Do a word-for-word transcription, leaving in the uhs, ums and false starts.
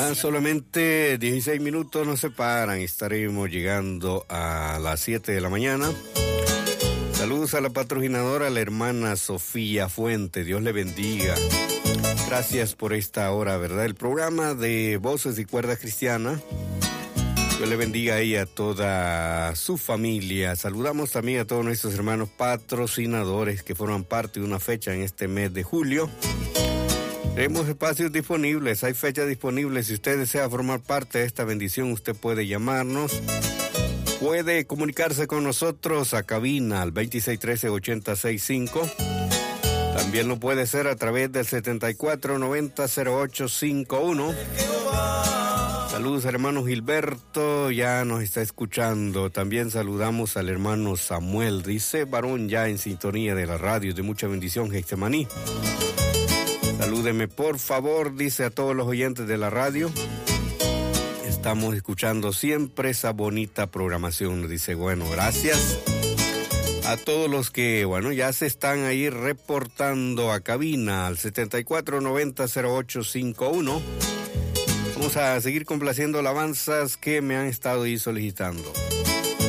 Solamente dieciséis minutos nos separan, estaremos llegando a las siete de la mañana. Saludos a la patrocinadora, la hermana Sofía Fuente, Dios le bendiga. Gracias por esta hora, ¿verdad? El programa de Voces y Cuerdas Cristianas. Dios le bendiga a ella y a toda su familia. Saludamos también a todos nuestros hermanos patrocinadores que forman parte de una fecha en este mes de julio. Tenemos espacios disponibles, hay fechas disponibles. Si usted desea formar parte de esta bendición, usted puede llamarnos. Puede comunicarse con nosotros a cabina al veintiséis trece, ochenta sesenta y cinco. También lo puede hacer a través del setenta y cuatro noventa cero ocho cincuenta y uno. Saludos hermano Gilberto, ya nos está escuchando. También saludamos al hermano Samuel, dice varón ya en sintonía de la radio, de mucha bendición, Getsemaní. Salúdeme por favor, dice a todos los oyentes de la radio. Estamos escuchando siempre esa bonita programación, dice, bueno, gracias a todos los que, bueno, ya se están ahí reportando a cabina al setenta y cuatro noventa cero ocho cincuenta y uno. Vamos a seguir complaciendo alabanzas que me han estado ahí solicitando.